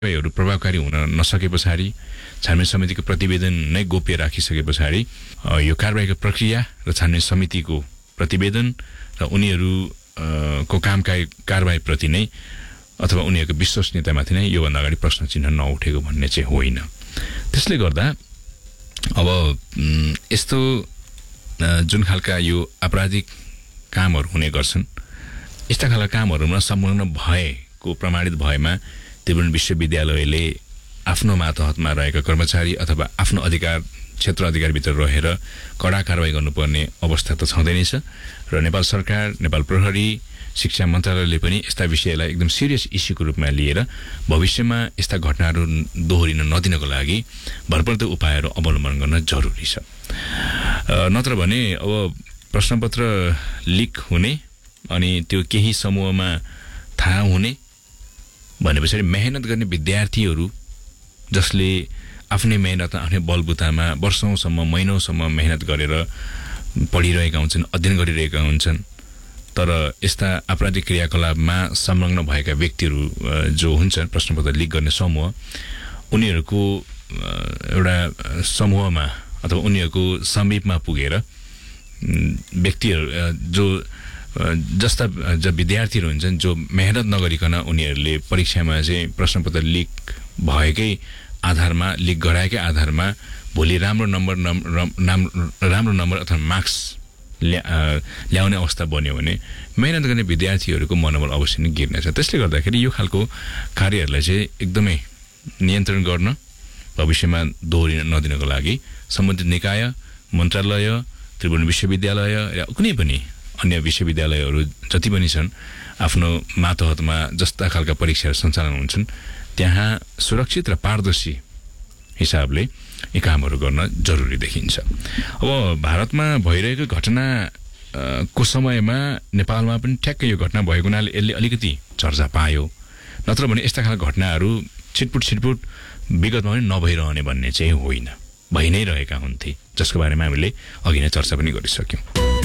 कारबाहीहरू प्रभावकारी हुन नसके पछाडि छानबिन समितिको प्रतिवेदन नै गोप्य राखिसके पछाडि यो कारबाहीको प्रक्रिया र छानबिन समितिको प्रतिवेदन र उनीहरूको कारबाहीप्रति नै अथवा उनीहरूको विश्वसनीयतामाथि नै योभन्दा अगाडि प्रश्न चिन्ह नउठेको भन्ने चाहिँ होइन। त्यसले गर्दा अब यस्तो जुन खालका यो आपराधिक कामहरू हुने गर्छन्, यस्ता खालका कामहरूमा संलग्न भएको प्रमाणित भएमा त्रिभुवन विश्वविद्यालयले आफ्नो मातहतमा रहेका कर्मचारी अथवा आफ्नो क्षेत्र अधिकारभित्र रहेर कडा कारबाही गर्नुपर्ने अवस्था त छँदै नै छ र नेपाल सरकार, नेपाल प्रहरी, शिक्षा मन्त्रालयले पनि यस्ता विषयलाई एकदम सिरियस इस्युको रूपमा लिएर भविष्यमा यस्ता घटनाहरू दोहोरिन नदिनको लागि भरपर्दो उपायहरू अवलम्बन गर्न जरुरी छ। नत्र भने अब प्रश्नपत्र लिक हुने अनि त्यो केही समूहमा थाहा हुने भनेपछि मेहनत गर्ने विद्यार्थीहरू जसले आफ्नै मेहनत, आफ्नै बलबुतामा वर्षौंसम्म, महिनौसम्म मेहनत गरेर पढिरहेका हुन्छन्, अध्ययन गरिरहेका हुन्छन्, तर यस्ता आपराधिक क्रियाकलापमा संलग्न भएका व्यक्तिहरू जो हुन्छन्, प्रश्नपत्र लिक गर्ने समूह, उनीहरूको एउटा समूहमा अथवा उनीहरूको समीपमा पुगेर व्यक्तिहरू जस्ता विद्यार्थीहरू हुन्छन् जो मेहनत नगरिकन उनीहरूले परीक्षामा चाहिँ प्रश्नपत्र लिक भएकै आधारमा, लिक गराएकै आधारमा भोलि राम्रो नम्बर अथवा मार्क्स ल्याउने अवस्था बन्यो भने मेहनत गर्ने विद्यार्थीहरूको मनोबल अवश्य नै गिर्नेछ। त्यसले गर्दाखेरि यो खालको कार्यहरूलाई चाहिँ एकदमै नियन्त्रण गर्न, भविष्यमा दोहोरिन नदिनको लागि सम्बन्धित निकाय, मन्त्रालय, त्रिभुवन विश्वविद्यालय र कुनै पनि अन्य विश्वविद्यालयहरू जति पनि छन्, आफ्नो मातहतमा जस्ता खालका परीक्षाहरू सञ्चालन हुन्छन् त्यहाँ सुरक्षित र पारदर्शी हिसाबले यी कामहरू गर्न जरुरी देखिन्छ। अब भारतमा भइरहेको घटनाको समयमा नेपालमा पनि ठ्याक्कै यो घटना भएको हुनाले यसले अलिकति चर्चा पायो। नत्र भने यस्ता खालका घटनाहरू छिटपुट विगतमा पनि नभइरहने भन्ने चाहिँ होइन, भइ नै रहेका हुन्थे, जसको बारेमा हामीले अघि नै चर्चा पनि गरिसक्यौँ।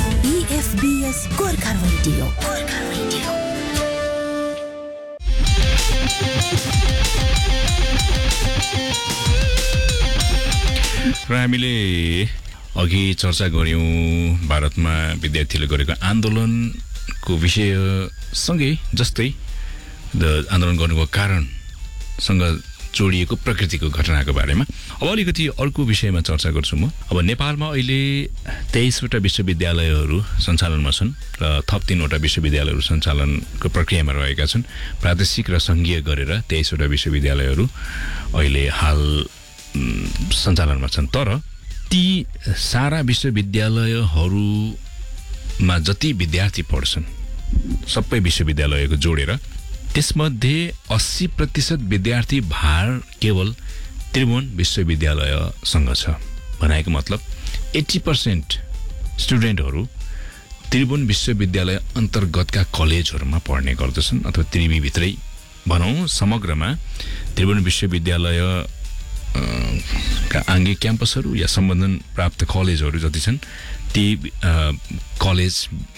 र हामीले अघि चर्चा गऱ्यौँ भारतमा विद्यार्थीले गरेको आन्दोलनको विषयसँगै जस्तै आन्दोलन गर्नुको कारणसँग जोडिएको प्रकृतिको घटनाको बारेमा अब अलिकति अर्को विषयमा चर्चा गर्छु म। अब नेपालमा अहिले 23वटा विश्वविद्यालयहरू सञ्चालनमा छन् र थप 3वटा विश्वविद्यालयहरू सञ्चालनको प्रक्रियामा रहेका छन्। प्रादेशिक र संघीय गरेर 23वटा विश्वविद्यालयहरू अहिले हाल सञ्चालनमा छन्। तर ती सारा विश्वविद्यालयहरूमा जति विद्यार्थी पढ्छन्, सबै विश्वविद्यालयको जोडेर, त्यसमध्ये 80% विद्यार्थी भार केवल त्रिभुवन विश्वविद्यालयसँग छ। भनाएको मतलब 80% स्टुडेन्टहरू त्रिभुवन विश्वविद्यालय अन्तर्गतका कलेजहरूमा पढ्ने गर्दछन् अथवा त्रिभुवनभित्रै भनौँ समग्रमा त्रिभुवन विश्वविद्यालय का आङ्गिक क्याम्पसहरू या सम्बन्धन प्राप्त कलेजहरू जति छन् ती कलेज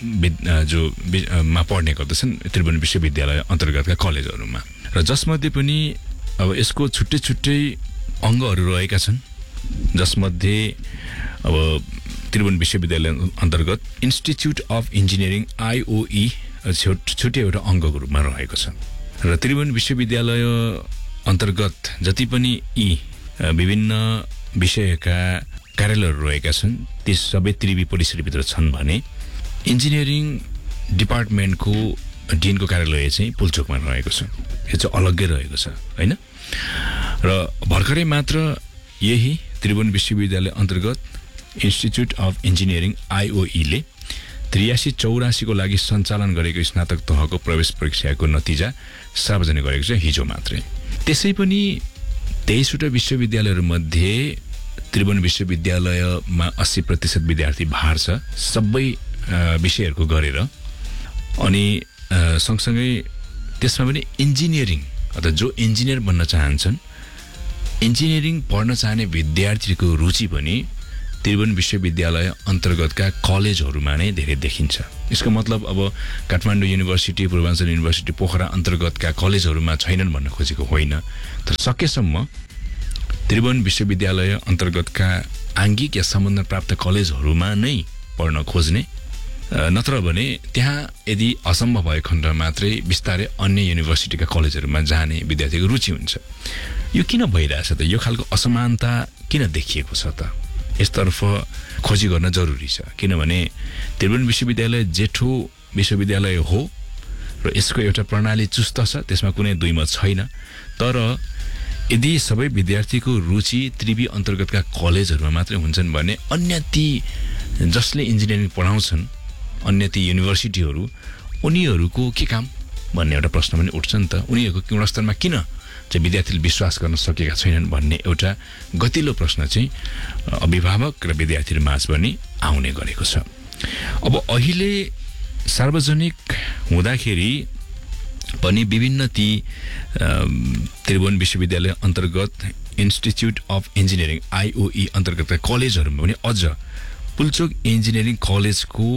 मा पढ्ने गर्दछन् त्रिभुवन विश्वविद्यालय अन्तर्गतका कलेजहरूमा। र जसमध्ये पनि अब यसको छुट्टै छुट्टै अङ्गहरू रहेका छन्, जसमध्ये अब त्रिभुवन विश्वविद्यालय अन्तर्गत इन्स्टिच्युट अफ इन्जिनियरिङ IOE छुट्टै एउटा अङ्गको रूपमा रहेको छ। र त्रिभुवन विश्वविद्यालय अन्तर्गत जति पनि यी विभिन्न विषयका कार्यालयहरू रहेका छन् ती सबै त्रिवी परिसरभित्र छन् भने इन्जिनियरिङ डिपार्टमेन्टको डिनको कार्यालय चाहिँ पुल्चोकमा रहेको छ। यो चाहिँ अलग्गै रहेको छ हैन। र भर्खरै मात्र यही त्रिभुवन विश्वविद्यालय अन्तर्गत इन्स्टिच्युट अफ इन्जिनियरिङ IOE ले 83-84 को लागि सञ्चालन गरेको स्नातक तहको प्रवेश परीक्षाको नतिजा सार्वजनिक गरेको छ हिजो मात्रै। त्यसै पनि 23वटा विश्वविद्यालयहरूमध्ये त्रिभुवन विश्वविद्यालयमा 80% विद्यार्थी भार छ सबै विषयहरूको गरेर। अनि सँगसँगै त्यसमा पनि इन्जिनियरिङ अथवा जो इन्जिनियर बन्न चाहन्छन्, इन्जिनियरिङ पढ्न चाहने विद्यार्थीको रुचि पनि त्रिभुवन विश्वविद्यालय अन्तर्गतका कलेजहरूमा नै धेरै देखिन्छ। यसको मतलब अब काठमाडौँ युनिभर्सिटी पूर्वाञ्चल युनिभर्सिटी पोखरा अन्तर्गतका कलेजहरूमा छैनन् भन्न खोजेको होइन तर सकेसम्म त्रिभुवन विश्वविद्यालय अन्तर्गतका आंगिक या सम्बन्ध प्राप्त कलेजहरूमा नै पढ्न खोज्ने नत्र भने त्यहाँ यदि असम्भव भएको खण्डमा मात्रै बिस्तारै अन्य युनिभर्सिटीका कलेजहरूमा जाने विद्यार्थीको रुचि हुन्छ यो किन भइरहेछ त यो खालको असमानता किन देखिएको छ त यसतर्फ खोजी गर्न जरुरी छ किनभने त्रिभुवन विश्वविद्यालय जेठो विश्वविद्यालय हो र यसको एउटा प्रणाली चुस्त छ त्यसमा कुनै दुईमत छैन तर यदि सबै विद्यार्थीको रुचि त्रिवी अन्तर्गतका कलेजहरूमा मात्रै हुन्छन् भने अन्य ती जसले इन्जिनियरिङ पढाउँछन् अन्य ती युनिभर्सिटीहरू उनीहरूको के काम भन्ने एउटा प्रश्न पनि उठ्छ नि त उनीहरूको गुणस्तरमा किन चाहिँ विद्यार्थीले विश्वास गर्न सकेका छैनन् भन्ने एउटा गतिलो प्रश्न चाहिँ अभिभावक र विद्यार्थीहरू माझ पनि आउने गरेको छ अब अहिले सार्वजनिक हुँदाखेरि पनि विभिन्न ती त्रिभुवन विश्वविद्यालय अन्तर्गत इन्स्टिट्युट अफ इन्जिनियरिङ IOE अन्तर्गतका कलेजहरूमा पनि अझ पुल्चोक इन्जिनियरिङ कलेजको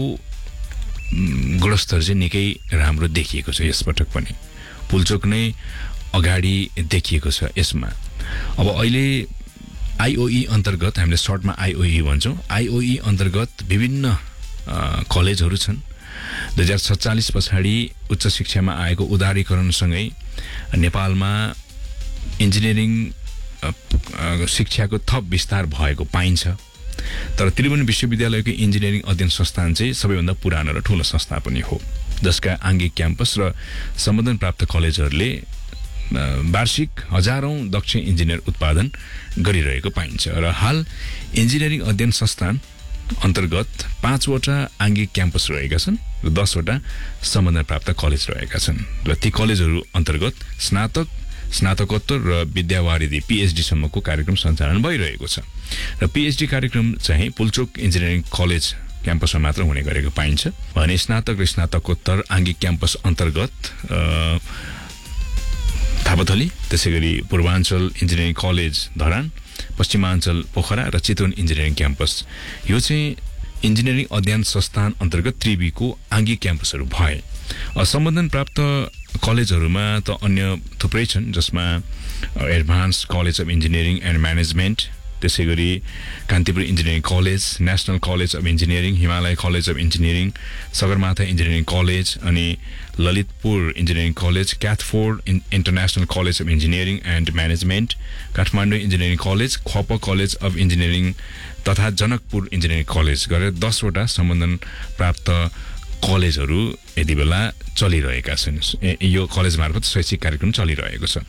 गुणस्तर चाहिँ निकै राम्रो देखिएको छ यसपटक पनि पुल्चोक नै अगाडि देखिएको छ यसमा अब अहिले IOE अन्तर्गत हामीले सर्टमा IOE भन्छौँ IOE अन्तर्गत विभिन्न कलेजहरू छन् 2047 पछाडि उच्च शिक्षामा आएको उदारीकरणसँगै नेपालमा इन्जिनियरिङ शिक्षाको थप विस्तार भएको पाइन्छ तर त्रिभुवन विश्वविद्यालयको इन्जिनियरिङ अध्ययन संस्थान चाहिँ सबैभन्दा पुरानो र ठूलो संस्था पनि हो जसका आंगिक क्याम्पस र सम्बन्धन प्राप्त कलेजहरूले वार्षिक हजारौं दक्ष इन्जिनियर उत्पादन गरिरहेको पाइन्छ र हाल इन्जिनियरिङ अध्ययन संस्थान अन्तर्गत 5 वटा आंगिक क्याम्पस रहेका छन् र 10 वटा सम्बन्धन प्राप्त कलेज रहेका छन् र ती कलेजहरू अन्तर्गत स्नातक स्नातकोत्तर र विद्यावारिधि PhD सम्मको कार्यक्रम सञ्चालन भइरहेको छ र PhD कार्यक्रम चाहिँ पुल्चोक इन्जिनियरिङ कलेज क्याम्पसमा मात्र हुने गरेको पाइन्छ भने स्नातक र स्नातकोत्तर आंगिक क्याम्पस अन्तर्गत थापाथली त्यसैगरी पूर्वाञ्चल इन्जिनियरिङ कलेज धरान पश्चिमाञ्चल पोखरा र चितवन इन्जिनियरिङ क्याम्पस यो चाहिँ इन्जिनियरिङ अध्ययन संस्थान अन्तर्गत त्रिवीको आंगिक क्याम्पसहरू भए सम्बन्धन प्राप्त कलेजहरूमा त अन्य थुप्रै छन् जसमा advance college of engineering and management त्यसैगरी Kantipur engineering college national college of engineering Himalaya college of engineering Sagarmatha engineering college अनि Lalitpur engineering college Kathford international college of engineering and management Kathmandu engineering college खप कलेज अफ इन्जिनियरिङ तथा Janakpur engineering college गरेर 10 वटा सम्बन्धन प्राप्त कलेजहरू यति बेला चलिरहेका छन् यो कलेज मार्फत शैक्षिक कार्यक्रम चलिरहेको छ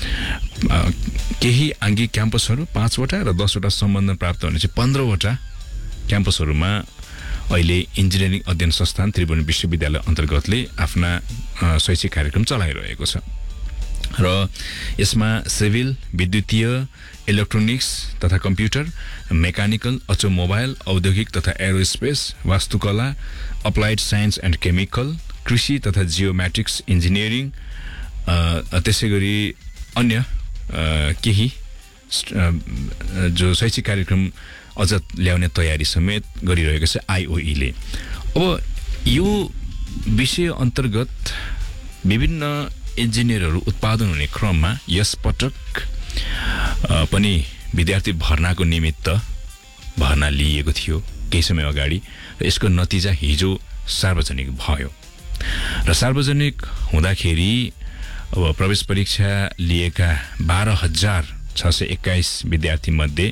केही आंगिक क्याम्पसहरू 5 वटा र 10 वटा सम्बन्धन प्राप्त हुने चाहिँ 15 वटा क्याम्पसहरूमा अहिले इन्जिनियरिङ अध्ययन संस्थान त्रिभुवन विश्वविद्यालय अन्तर्गतले आफ्ना शैक्षिक कार्यक्रम चलाइरहेको छ र यसमा सिभिल विद्युतीय इलेक्ट्रोनिक्स तथा कम्प्युटर मेकानिकल अटोमोबाइल औद्योगिक तथा एरोस्पेस वास्तुकला अप्लाइड साइन्स एन्ड केमिकल कृषि तथा जियोमेट्रिक्स इन्जिनियरिङ त्यसैगरी अन्य केही जो शैक्षिक कार्यक्रम अझ ल्याउने तयारी समेत गरिरहेको छ IOE ले अब यो विषय अन्तर्गत विभिन्न इन्जिनियरहरू उत्पादन हुने क्रममा यस पटक पनि विद्यार्थी भर्नाको निमित्त भर्ना लिएको थियो केही समय अगाडि र यसको नतिजा हिजो सार्वजनिक भयो र सार्वजनिक हुँदाखेरि अब प्रवेश परीक्षा लिएका 12,621 विद्यार्थी मध्ये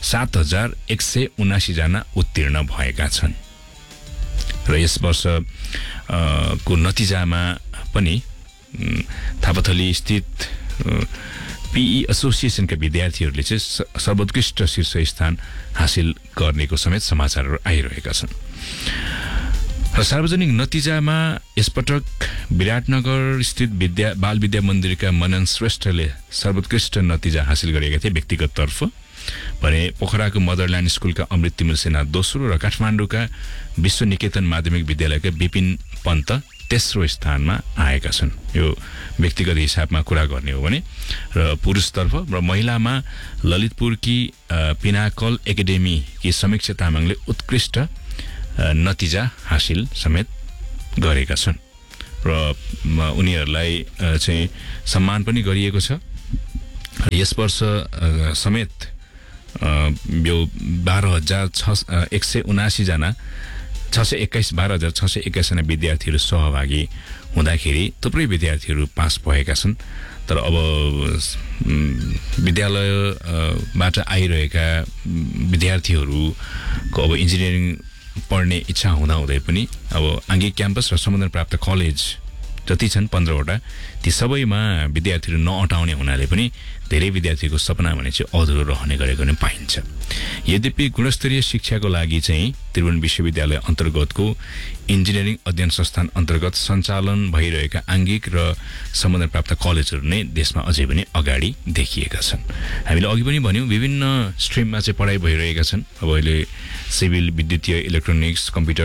7,179 जना उत्तीर्ण भएका छन् र यस वर्ष को नतिजामा पनि थापाथली स्थित PE एसोसिएसनका विद्यार्थीहरूले चाहिँ सर्वोत्कृष्ट शीर्ष स्थान हासिल गर्नेको समेत समाचारहरू आइरहेका छन् र सार्वजनिक नतिजामा यसपटक विराटनगर स्थित बाल विद्या मन्दिरका मनन श्रेष्ठले सर्वोत्कृष्ट नतिजा हासिल गरेका थिए व्यक्तिगत तर्फ भने पोखराको मदरल्यान्ड स्कुलका अमृत तिमल सेना दोस्रो र काठमाडौँका विश्व निकेतन माध्यमिक विद्यालयका विपिन पन्त तेस्रो स्थानमा आएका छन् यो व्यक्तिगत हिसाबमा कुरा गर्ने हो भने र पुरुषतर्फ र महिलामा ललितपुरकी पिनाकल एकाडेमी की समीक्षा तामाङले उत्कृष्ट नतिजा हासिल समेत गरेका छन् र उनीहरूलाई चाहिँ सम्मान पनि गरिएको छ। यस वर्ष समेत यो 12,179 जना 12,621 जना विद्यार्थीहरू सहभागी हुँदाखेरि थुप्रै विद्यार्थीहरू पास भएका छन्। तर अब विद्यालयबाट आइरहेका विद्यार्थीहरूको अब इन्जिनियरिङ पढ्ने इच्छा हुँदाहुँदै पनि अब आङ्गिक क्याम्पस र सम्बन्धन प्राप्त कलेज जति छन् 15 वटा ती सबैमा विद्यार्थीहरू नअटाउने हुनाले पनि धेरै विद्यार्थीको सपना भने चाहिँ अधुरो रहने गरेको नै पाइन्छ। यद्यपि गुणस्तरीय शिक्षाको लागि चाहिँ त्रिभुवन विश्वविद्यालय अन्तर्गतको इन्जिनियरिङ अध्ययन संस्थान अन्तर्गत सञ्चालन भइरहेका आङ्गिक र सम्बन्धन प्राप्त कलेजहरू नै देशमा अझै पनि अगाडि देखिएका छन्। हामीले अघि पनि भन्यौँ विभिन्न स्ट्रिममा चाहिँ पढाइ भइरहेका छन्। अब अहिले सिभिल, विद्युतीय, इलेक्ट्रोनिक्स, कम्प्युटर,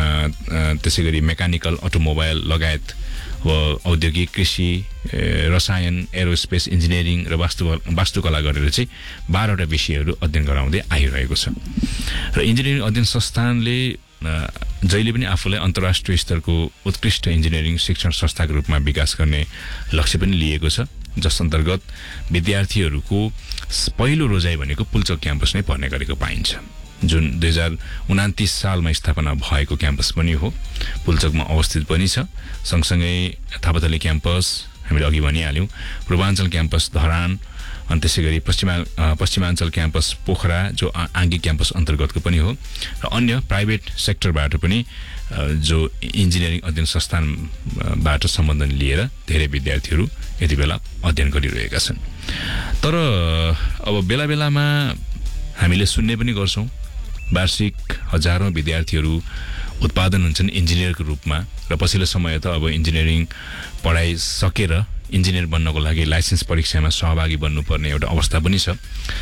त्यसै गरी मेकानिकल, अटोमोबाइल लगायत अब औद्योगिक, कृषि, रसायन, एरोस्पेस इन्जिनियरिङ र वास्तुकला गरेर चाहिँ 12 वटा विषयहरू अध्ययन गराउँदै आइरहेको छ। र इन्जिनियरिङ अध्ययन संस्थानले जहिले पनि आफूलाई अन्तर्राष्ट्रिय स्तरको उत्कृष्ट इन्जिनियरिङ शिक्षण संस्थाको रूपमा विकास गर्ने लक्ष्य पनि लिएको छ, जस अन्तर्गत विद्यार्थीहरूको पहिलो रोजाइ भनेको पुल्चोक क्याम्पस नै पर्ने गरेको पाइन्छ, जुन 2029 सालमा स्थापना भएको क्याम्पस पनि हो। पुल्चोकमा अवस्थित पनि छ। सँगसँगै थापाथली क्याम्पस हामीले अघि भनिहाल्यौँ, पूर्वाञ्चल क्याम्पस धरान, अनि त्यसै गरी पश्चिमाञ्चल क्याम्पस पोखरा जो आङ्गिक क्याम्पस अन्तर्गतको पनि हो, र अन्य प्राइभेट सेक्टरबाट पनि जो इन्जिनियरिङ अध्ययन संस्थानबाट सम्बन्धन लिएर धेरै विद्यार्थीहरू यति बेला अध्ययन गरिरहेका छन्। तर अब बेला बेलामा हामीले सुन्ने पनि गर्छौँ वार्षिक हजारौँ विद्यार्थीहरू उत्पादन हुन्छन् इन्जिनियरको रूपमा, र पछिल्लो समय त अब इन्जिनियरिङ पढाइ सकेर इन्जिनियर बन्नको लागि लाइसेन्स परीक्षामा सहभागी बन्नुपर्ने एउटा अवस्था पनि छ।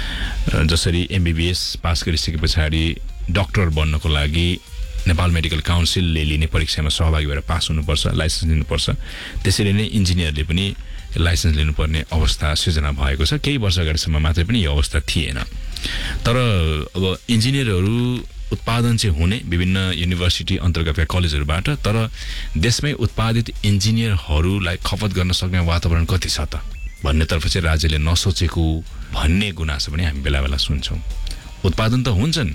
जसरी MBBS पास गरिसके पछाडि डाक्टर बन्नको लागि नेपाल मेडिकल काउन्सिलले लिने परीक्षामा सहभागी भएर पास हुनुपर्छ, लाइसेन्स लिनुपर्छ, त्यसरी नै इन्जिनियरले पनि लाइसेन्स लिनुपर्ने अवस्था सिर्जना भएको छ। केही वर्ष अगाडिसम्म मात्रै पनि यो अवस्था थिएन। तर अब इन्जिनियरहरू उत्पादन चाहिँ हुने विभिन्न युनिभर्सिटी अन्तर्गतका कलेजहरूबाट, तर देशमै उत्पादित इन्जिनियरहरूलाई खपत गर्न सक्ने वातावरण कति छ त भन्नेतर्फ चाहिँ राज्यले नसोचेको भन्ने गुनासो पनि हामी बेला बेला सुन्छौँ। उत्पादन त हुन्छन्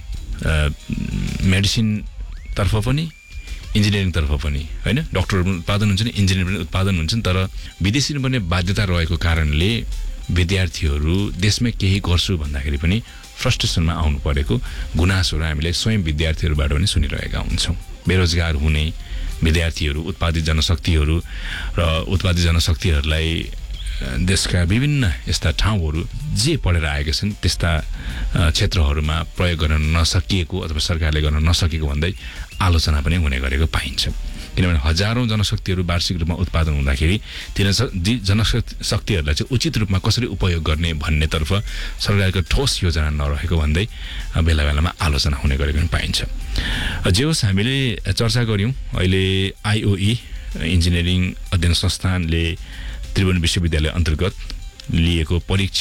मेडिसिनतर्फ पनि इन्जिनियरिङतर्फ पनि, होइन, डाक्टर उत्पादन हुन्छन्, इन्जिनियर पनि उत्पादन हुन्छन्, तर विदेशी बन्ने बाध्यता रहेको कारणले विद्यार्थीहरू देशमै केही गर्छु भन्दाखेरि पनि फ्रस्ट्रेसनमा आउनु परेको गुनासोहरू हामीले स्वयं विद्यार्थीहरूबाट पनि सुनिरहेका हुन्छौँ। बेरोजगार हुने विद्यार्थीहरू, उत्पादित जनशक्तिहरू र उत्पादित जनशक्तिहरूलाई देशका विभिन्न यस्ता ठाउँहरू जे पढेर आएका छन् त्यस्ता क्षेत्रहरूमा प्रयोग गर्न नसकिएको अथवा सरकारले गर्न नसकेको भन्दै आलोचना पनि हुने गरेको पाइन्छ। किनभने हजारौँ जनशक्तिहरू वार्षिक रूपमा उत्पादन हुँदाखेरि ती जनशक्तिहरूलाई चाहिँ उचित रूपमा कसरी उपयोग गर्ने भन्नेतर्फ सरकारको ठोस योजना नरहेको भन्दै बेला बेलामा आलोचना हुने गरेको पनि पाइन्छ। जे होस्, हामीले चर्चा गऱ्यौँ अहिले IOE इन्जिनियरिङ अध्ययन संस्थानले त्रिभुवन विश्वविद्यालय अन्तर्गत लिएको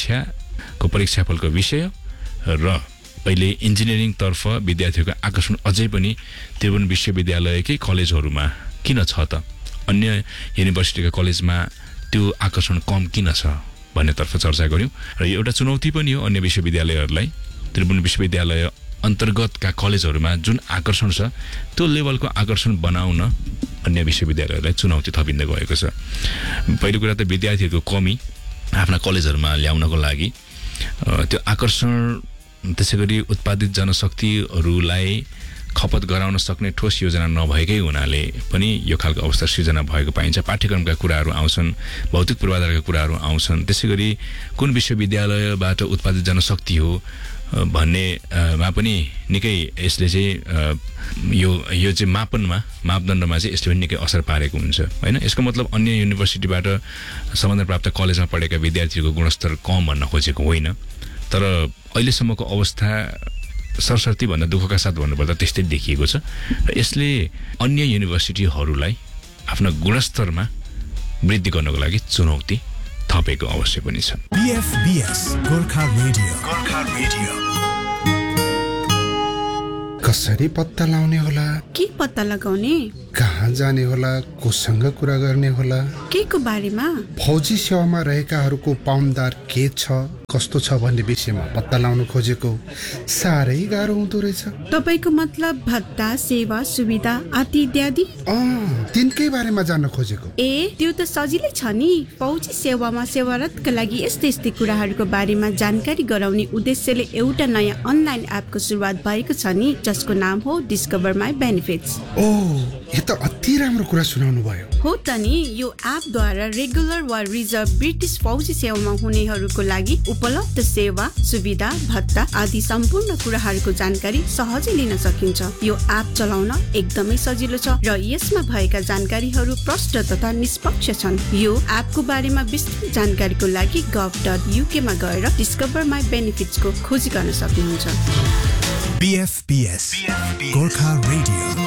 परीक्षाफलको विषय र अहिले इन्जिनियरिङतर्फ विद्यार्थीहरूको आकर्षण अझै पनि त्रिभुवन विश्वविद्यालयकै कलेजहरूमा किन छ त, अन्य युनिभर्सिटीका कलेजमा त्यो आकर्षण कम किन छ भन्नेतर्फ चर्चा गऱ्यौँ। र यो एउटा चुनौती पनि हो अन्य विश्वविद्यालयहरूलाई। त्रिभुवन विश्वविद्यालय अन्तर्गतका कलेजहरूमा जुन आकर्षण छ त्यो लेभलको आकर्षण बनाउन अन्य विश्वविद्यालयहरूलाई चुनौती थपिँदै गएको छ। पहिलो कुरा त विद्यार्थीहरूको कमी आफ्ना कलेजहरूमा ल्याउनको लागि त्यो आकर्षण, त्यसै गरी उत्पादित जनशक्तिहरूलाई खपत गराउन सक्ने ठोस योजना नभएकै हुनाले पनि यो खालको अवस्था सृजना भएको पाइन्छ। पाठ्यक्रमका कुराहरू आउँछन्, भौतिक पूर्वाधारका कुराहरू आउँछन्, त्यसै गरी कुन विश्वविद्यालयबाट उत्पादित जनशक्ति हो भन्नेमा पनि निकै यसले चाहिँ यो चाहिँ मापदण्डमा चाहिँ यसले पनि निकै असर पारेको हुन्छ, होइन। यसको मतलब अन्य युनिभर्सिटीबाट सम्बन्धन प्राप्त कलेजमा पढेका विद्यार्थीहरूको गुणस्तर कम भन्न खोजेको होइन, तर अहिलेसम्मको अवस्था सरसर्ती भन्दा दुःखका साथ भन्नुपर्दा त्यस्तै देखिएको छ। र यसले अन्य युनिभर्सिटीहरूलाई आफ्नो गुणस्तरमा वृद्धि गर्नको लागि चुनौती थपेको अवश्य पनि छ। BFBS गोर्खा रेडियो कसरी पत्ता लाउने होला, के पत्ता लगाउने, कहाँ जाने होला, कोसँग कुरा गर्ने होला, के को बारेमा, फौजी सेवामा रहेकाहरूको पाउन्दार के छ कस्तो छ भन्ने विषयमा पत्ता लाउन खोजेको साह्रै गाह्रो हुँदो रहेछ। तपाईको मतलब भत्ता, सेवा, सुविधा आदि इत्यादि? तिनकै बारेमा जान्न खोजेको। ए, त्यो त सजिलै छ नि। फौजी सेवामा सेवारतका लागि यस्तै कुराहरूको बारेमा जानकारी गराउने उद्देश्यले एउटा नयाँ अनलाइन एपको सुरुवात भएको छ नि, जसको नाम हो डिस्कभर माई बेनिफिट्स। यो त अति राम्रो कुरा सुनाउनु भयो। हो त नि, यो एपद्वारा रेगुलर वा रिजर्भ ब्रिटिस फौजी सेवामा हुनेहरूको लागि उपलब्ध सेवा, सुविधा, भत्ता आदि सम्पूर्ण कुराहरूको जानकारी सहजै लिन सकिन्छ। यो एप चलाउन एकदमै सजिलो छ र यसमा भएका जानकारीहरू प्रष्ट तथा निष्पक्ष छन्। यो एपको बारेमा विस्तृत जानकारीको लागि gov.uk मा गएर डिस्कभर माई बेनिफिट्स को खोजी गर्न सक्नुहुन्छ। BFBS Gorkha radio.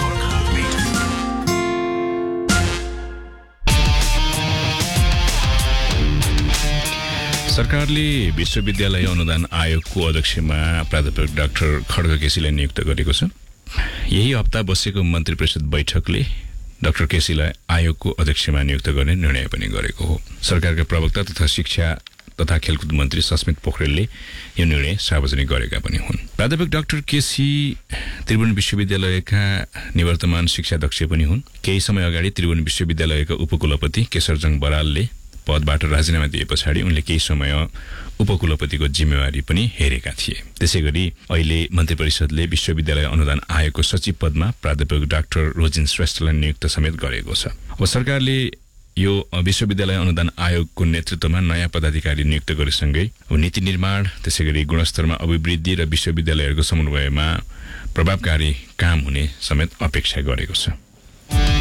सरकारले विश्वविद्यालय अनुदान आयोगको अध्यक्षमा प्राध्यापक डाक्टर खड्ग केसीलाई नियुक्त गरेको छ। यही हप्ता बसेको मन्त्री परिषद बैठकले डाक्टर केसीलाई आयोगको अध्यक्षमा नियुक्त गर्ने निर्णय पनि गरेको हो। सरकारका प्रवक्ता तथा शिक्षा तथा खेलकुद मन्त्री सस्मित पोखरेलले यो निर्णय सार्वजनिक गरेका पनि हुन्। प्राध्यापक डाक्टर केसी त्रिभुवन विश्वविद्यालयका निवर्तमान शिक्षाध्यक्ष पनि हुन्। केही समय अगाडि त्रिभुवन विश्वविद्यालयका उपकुलपति केशरजङ बरालले पदबाट राजीनामा दिए पछाडि उनले केही समय उपकुलपतिको जिम्मेवारी पनि हेरेका थिए। त्यसैगरी अहिले मन्त्री परिषदले विश्वविद्यालय अनुदान आयोगको सचिव पदमा प्राध्यापक डाक्टर रोजिन श्रेष्ठलाई नियुक्त समेत गरेको छ। अब सरकारले यो विश्वविद्यालय अनुदान आयोगको नेतृत्वमा नयाँ पदाधिकारी नियुक्त गरेसँगै नीति निर्माण, त्यसैगरी गुणस्तरमा अभिवृद्धि र विश्वविद्यालयहरूको समन्वयमा प्रभावकारी काम हुने समेत अपेक्षा गरेको छ।